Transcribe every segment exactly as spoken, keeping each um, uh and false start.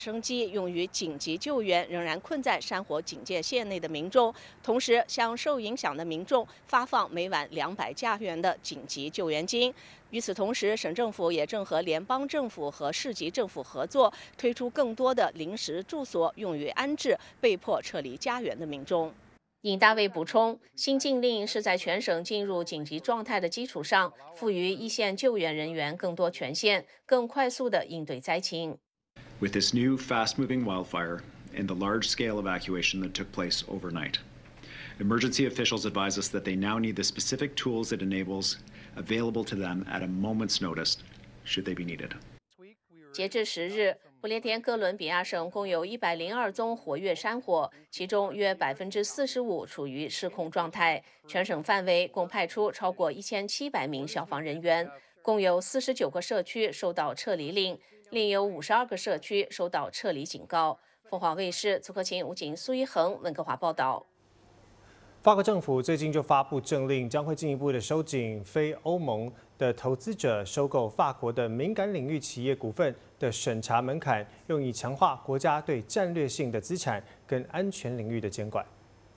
升机用于紧急救援仍然困在山火警戒线内的民众，同时向受影响的民众发放每晚两百加元的紧急救援金。与此同时，省政府也正和联邦政府和市级政府合作，推出更多的临时住所，用于安置被迫撤离家园的民众。尹大卫补充，新禁令是在全省进入紧急状态的基础上，赋予一线救援人员更多权限，更快速地应对灾情。 With this new fast-moving wildfire and the large-scale evacuation that took place overnight, emergency officials advise us that they now need the specific tools it enables available to them at a moment's notice, should they be needed. 截至十日，不列颠哥伦比亚省共有一百零二宗活跃山火，其中约百分之四十五处于失控状态。全省范围共派出超过一千七百名消防人员，共有四十九个社区收到撤离令，另有五十二个社区收到撤离警告。凤凰卫视苏克勤、吴景、苏一恒温哥华报道。 法国政府最近就发布政令，将会进一步的收紧非欧盟的投资者收购法国的敏感领域企业股份的审查门槛，用以强化国家对战略性的资产跟安全领域的监管。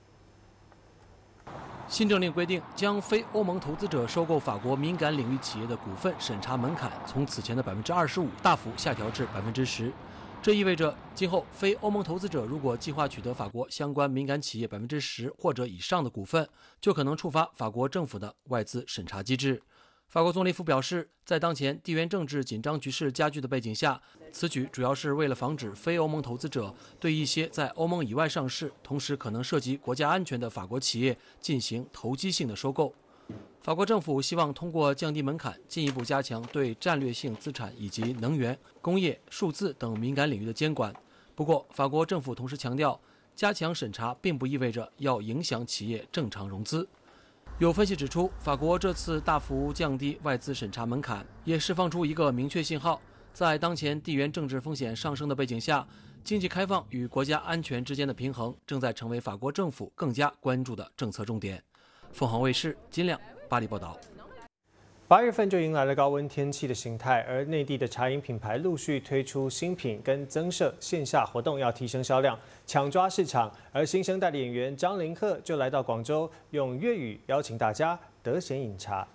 新政令规定，将非欧盟投资者收购法国敏感领域企业的股份审查门槛从此前的百分之二十五大幅下调至百分之十。这意味着，今后非欧盟投资者如果计划取得法国相关敏感企业百分之十或者以上的股份，就可能触发法国政府的外资审查机制。法国总理府表示，在当前地缘政治紧张局势加剧的背景下，此举主要是为了防止非欧盟投资者对一些在欧盟以外上市，同时可能涉及国家安全的法国企业进行投机性的收购。法国政府希望通过降低门槛，进一步加强对战略性资产以及能源、工业、数字等敏感领域的监管。不过，法国政府同时强调，加强审查并不意味着要影响企业正常融资。有分析指出，法国这次大幅降低外资审查门槛，也释放出一个明确信号：在当前地缘政治风险上升的背景下，经济开放与国家安全之间的平衡正在成为法国政府更加关注的政策重点。凤凰卫视金亮巴黎报道。 八月份就迎来了高温天气的形态，而内地的茶饮品牌陆续推出新品跟增设线下活动，要提升销量，抢抓市场。而新生代的演员张凌赫就来到广州，用粤语邀请大家得闲饮茶。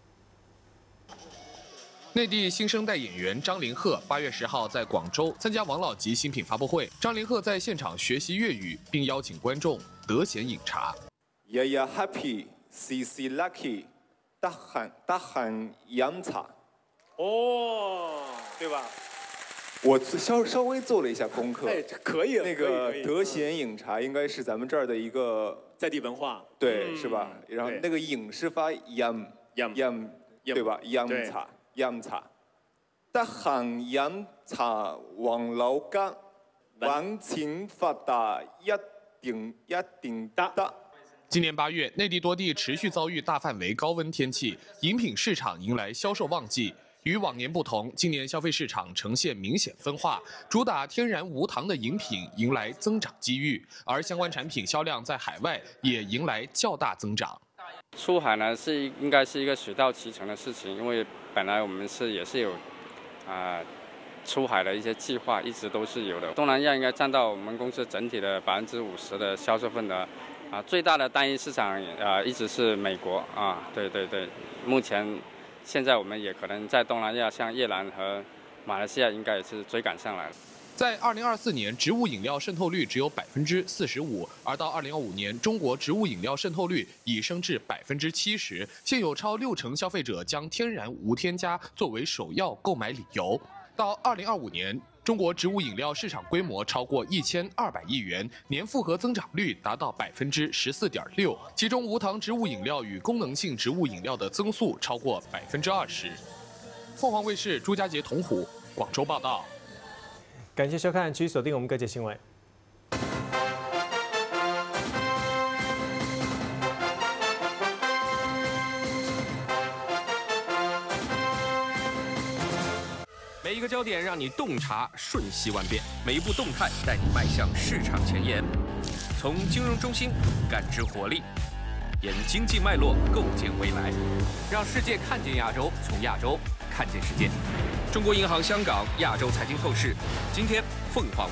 内地新生代演员张凌赫八月十号在广州参加王老吉新品发布会。张凌赫在现场学习粤语，并邀请观众得闲饮茶。 日日 happy， 時時 lucky， 得閒得閒飲茶。 哦，對吧？ 我稍稍微做了一下功课， 哎，可以。 那个得闲饮茶应该是咱们这儿的一个在地文化， 对，嗯、是吧？然后那个饮是发飲飲飲，对吧？飲茶飲茶，得閒飲茶黃老吉，揾錢發達一定一定得。 今年八月，内地多地持续遭遇大范围高温天气，饮品市场迎来销售旺季。与往年不同，今年消费市场呈现明显分化，主打天然无糖的饮品迎来增长机遇，而相关产品销量在海外也迎来较大增长。 出海呢是应该是一个水到渠成的事情，因为本来我们是也是有啊、呃、出海的一些计划，一直都是有的。东南亚应该占到我们公司整体的百分之五十的销售份额。啊，最大的单一市场啊，一直是美国啊，对对对。目前，现在我们也可能在东南亚，像越南和马来西亚，应该也是追赶上来了。 在二零二四年，植物饮料渗透率只有百分之四十五，而到二零二五年，中国植物饮料渗透率已升至百分之七十。现有超六成消费者将天然无添加作为首要购买理由。到二零二五年，中国植物饮料市场规模超过一千二百亿元，年复合增长率达到百分之十四点六，其中无糖植物饮料与功能性植物饮料的增速超过百分之二十。凤凰卫视朱家杰、童虎广州报道。 感谢收看，继续锁定我们各界新闻。 每一个焦点让你洞察瞬息万变，每一步动态带你迈向市场前沿。从金融中心感知活力，沿经济脉络构建未来，让世界看见亚洲，从亚洲看见世界。中国银行香港亚洲财经透视，今天凤凰